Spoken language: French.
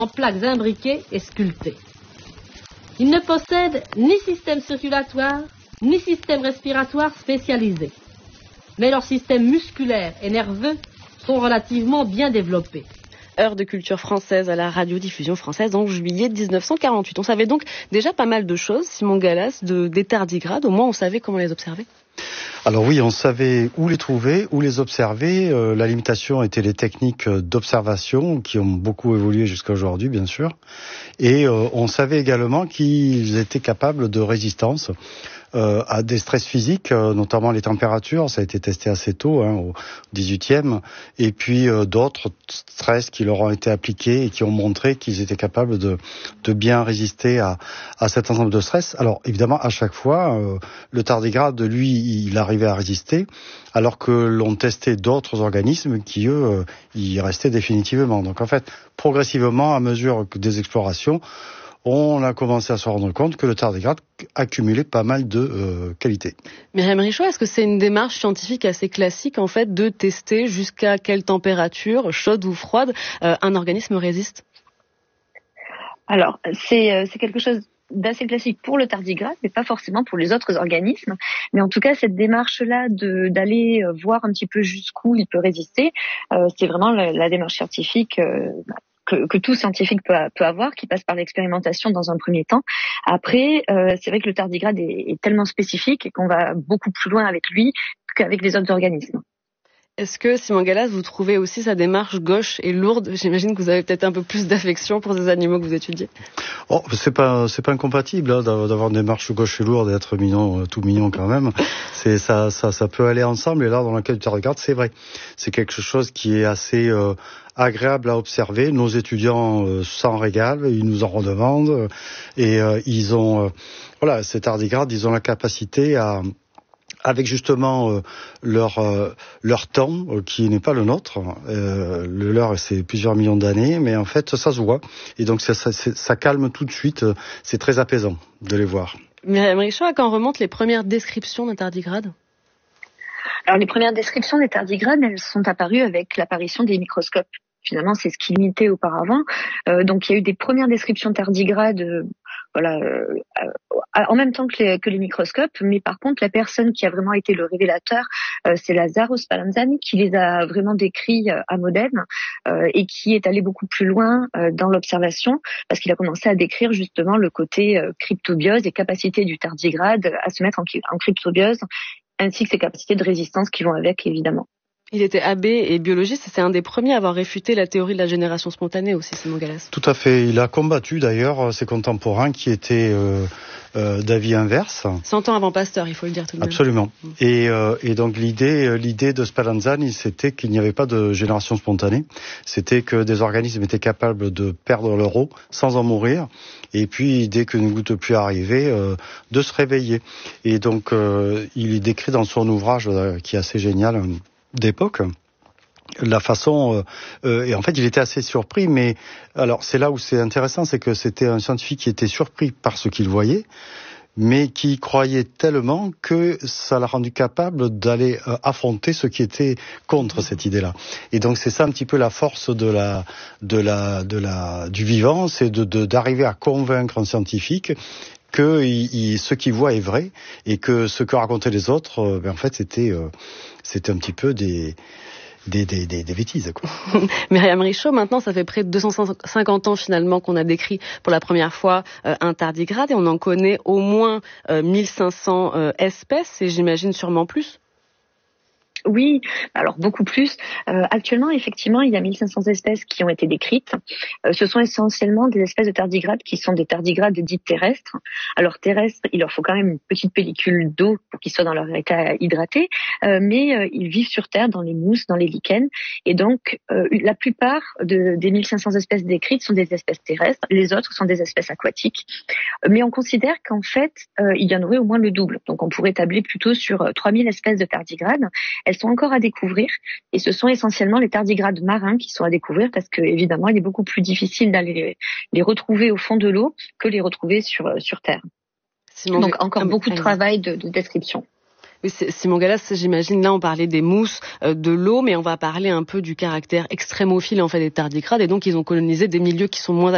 en plaques imbriquées et sculptées. Ils ne possèdent ni système circulatoire, ni système respiratoire spécialisé. Mais leurs systèmes musculaires et nerveux sont relativement bien développés. Heure de culture française à la radiodiffusion française en juillet 1948. On savait donc déjà pas mal de choses, Simon Gallas, des tardigrades. Au moins, on savait comment les observer. Alors oui, on savait où les trouver, où les observer. La limitation était les techniques d'observation qui ont beaucoup évolué jusqu'à aujourd'hui, bien sûr. Et on savait également qu'ils étaient capables de résistance à des stress physiques, notamment les températures. Ça a été testé assez tôt, au 18e. Et puis d'autres stress qui leur ont été appliqués et qui ont montré qu'ils étaient capables de bien résister à cet ensemble de stress. Alors évidemment, à chaque fois, le tardigrade, lui, il arrivait à résister, alors que l'on testait d'autres organismes qui, eux, y restaient définitivement. Donc en fait, progressivement, à mesure des explorations, on a commencé à se rendre compte que le tardigrade accumulait pas mal de qualités. Myriam Richaud, est-ce que c'est une démarche scientifique assez classique, en fait, de tester jusqu'à quelle température, chaude ou froide, un organisme résiste ? Alors, c'est quelque chose d'assez classique pour le tardigrade, mais pas forcément pour les autres organismes. Mais en tout cas, cette démarche-là d'aller voir un petit peu jusqu'où il peut résister, c'est vraiment la démarche scientifique que tout scientifique peut avoir, qui passe par l'expérimentation dans un premier temps. Après, c'est vrai que le tardigrade est tellement spécifique et qu'on va beaucoup plus loin avec lui qu'avec les autres organismes. Est-ce que, Simon Gallas, vous trouvez aussi sa démarche gauche et lourde ? J'imagine que vous avez peut-être un peu plus d'affection pour ces animaux que vous étudiez. Oh, c'est pas incompatible d'avoir une démarche gauche et lourde et d'être mignon, tout mignon quand même. Ça peut aller ensemble. Et là, dans le cas du tardigrade, c'est vrai. C'est quelque chose qui est assez agréable à observer. Nos étudiants s'en régalent, ils nous en redemandent et ils ont ces tardigrades, ils ont la capacité avec justement leur temps qui n'est pas le nôtre. Le leur, c'est plusieurs millions d'années, mais en fait, ça se voit. Et donc, ça calme tout de suite. C'est très apaisant de les voir. Myriam Richaud, à quand remontent les premières descriptions d'un tardigrade ? Alors, les premières descriptions des tardigrades, elles sont apparues avec l'apparition des microscopes. Finalement, c'est ce qui limitait auparavant. Donc, il y a eu des premières descriptions de tardigrades en même temps que les microscopes, mais par contre, la personne qui a vraiment été le révélateur, c'est Lazzaro Spallanzani, qui les a vraiment décrits à Modène et qui est allé beaucoup plus loin dans l'observation, parce qu'il a commencé à décrire justement le côté cryptobiose et capacité du tardigrade à se mettre en cryptobiose, ainsi que ses capacités de résistance qui vont avec, évidemment. Il était abbé et biologiste, et c'est un des premiers à avoir réfuté la théorie de la génération spontanée aussi, Simon Gallas. Tout à fait. Il a combattu d'ailleurs ses contemporains qui étaient d'avis inverse. 100 ans avant Pasteur, il faut le dire tout de même. Absolument. Et donc l'idée de Spallanzani, c'était qu'il n'y avait pas de génération spontanée. C'était que des organismes étaient capables de perdre leur eau sans en mourir. Et puis, dès qu'une goutte de pluie arrivait, de se réveiller. Et donc, il décrit dans son ouvrage, qui est assez génial, d'époque, la façon et en fait il était assez surpris, mais alors c'est là où c'est intéressant, c'est que c'était un scientifique qui était surpris par ce qu'il voyait, mais qui croyait tellement que ça l'a rendu capable d'aller affronter ceux qui étaient contre cette idée-là. Et donc c'est ça un petit peu la force du vivant, c'est d'arriver à convaincre un scientifique que ce qu'il voit est vrai et que ce que racontaient les autres, en fait, c'était un petit peu des bêtises, quoi. Myriam Richaud, maintenant, ça fait près de 250 ans finalement qu'on a décrit pour la première fois un tardigrade et on en connaît au moins 1500 espèces et j'imagine sûrement plus. Oui, alors beaucoup plus. Actuellement, effectivement, il y a 1500 espèces qui ont été décrites. Ce sont essentiellement des espèces de tardigrades qui sont des tardigrades dites terrestres. Alors terrestres, il leur faut quand même une petite pellicule d'eau pour qu'ils soient dans leur état hydraté, mais ils vivent sur Terre, dans les mousses, dans les lichens. Et donc, la plupart des 1500 espèces décrites sont des espèces terrestres. Les autres sont des espèces aquatiques. Mais on considère qu'en fait, il y en aurait au moins le double. Donc, on pourrait tabler plutôt sur 3000 espèces de tardigrades. Elles sont encore à découvrir et ce sont essentiellement les tardigrades marins qui sont à découvrir parce que évidemment il est beaucoup plus difficile d'aller les retrouver au fond de l'eau que les retrouver sur Terre. Donc encore beaucoup de travail de description. Oui, Simon Gallas, j'imagine, là on parlait des mousses, de l'eau, mais on va parler un peu du caractère extrémophile en fait des tardigrades et donc ils ont colonisé des milieux qui sont moins